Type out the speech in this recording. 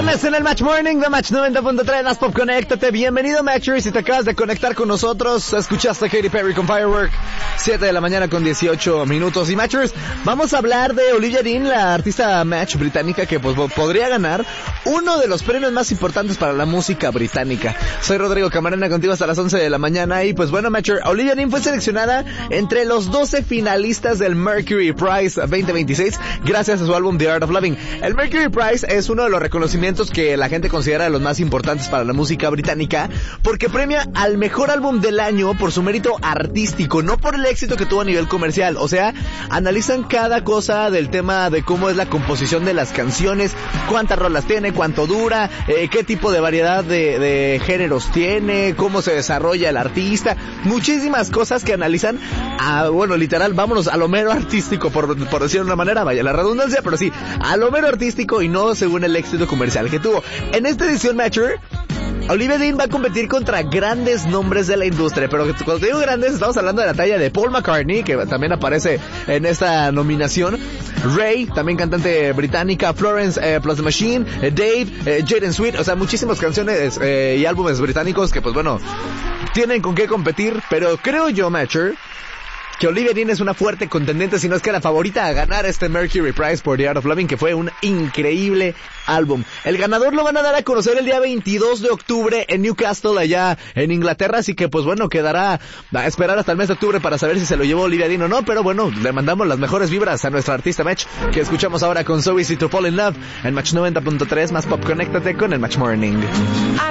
Viernes en el Match Morning de Match 90.3, más pop, conéctate. Bienvenido, Matcher. Si te acabas de conectar con nosotros, escuchaste a Katy Perry con Firework, 7 de la mañana con 18 minutos. Y Matchers, vamos a hablar de Olivia Dean, la artista Match británica que pues podría ganar uno de los premios más importantes para la música británica. Soy Rodrigo Camarena, contigo hasta las 11 de la mañana. Y pues bueno, Matcher, Olivia Dean fue seleccionada entre los 12 finalistas del Mercury Prize 2026 gracias a su álbum The Art of Loving. El Mercury Prize es uno de los reconocimientos que la gente considera los más importantes para la música británica, porque premia al mejor álbum del año por su mérito artístico, no por el éxito que tuvo a nivel comercial. O sea, analizan cada cosa del tema de cómo es la composición de las canciones, cuántas rolas tiene, cuánto dura, qué tipo de variedad de géneros tiene, cómo se desarrolla el artista, muchísimas cosas que analizan bueno, literal, vámonos a lo mero artístico, por decirlo de una manera, vaya la redundancia, pero sí, a lo mero artístico y no según el éxito comercial que tuvo. En esta edición, Matcher, Olivia Dean va a competir contra grandes nombres de la industria, pero cuando te digo grandes, estamos hablando de la talla de Paul McCartney, que también aparece en esta nominación, Ray, también cantante británica, Florence plus the Machine, Dave, Jaden Sweet, o sea, muchísimas canciones y álbumes británicos que pues bueno, tienen con qué competir, pero creo yo, Matcher, que Olivia Dean es una fuerte contendiente, si no es que la favorita a ganar este Mercury Prize por The Art of Loving, que fue un increíble álbum. El ganador lo van a dar a conocer el día 22 de octubre en Newcastle, allá en Inglaterra, así que pues bueno, quedará a esperar hasta el mes de octubre para saber si se lo llevó Olivia Dean o no, pero bueno, le mandamos las mejores vibras a nuestra artista Match, que escuchamos ahora con So Easy to Fall in Love en Match 90.3, más pop, conéctate con el Match Morning.